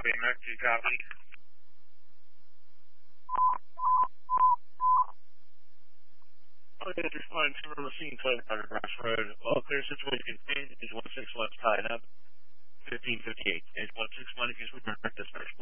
copy, American copy. Okay, respond to Racine Club, Grass Road. All clear situation contained is 161 tied up. 1558. Is 161 is with dispatch.